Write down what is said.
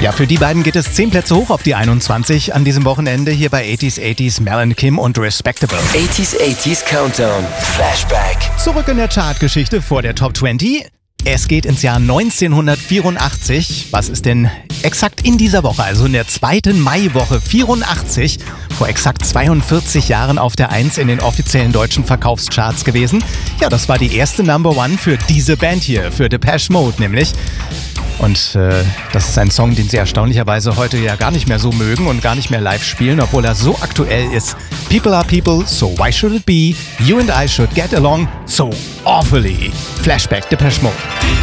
Ja, für die beiden geht es 10 Plätze hoch auf die 21 an diesem Wochenende hier bei 80s, Mel and Kim und Respectable. 80s Countdown, Flashback. Zurück in der Chartgeschichte vor der Top 20. Es geht ins Jahr 1984. Was ist denn exakt in dieser Woche, also in der zweiten Maiwoche 84, vor exakt 42 Jahren auf der 1 in den offiziellen deutschen Verkaufscharts gewesen? Ja, das war die erste Number One für diese Band hier, für Depeche Mode nämlich. Und das ist ein Song, den sie erstaunlicherweise heute ja gar nicht mehr so mögen und gar nicht mehr live spielen, obwohl er so aktuell ist. People are people, so why should it be? You and I should get along so awfully. Flashback, Depeche Mode.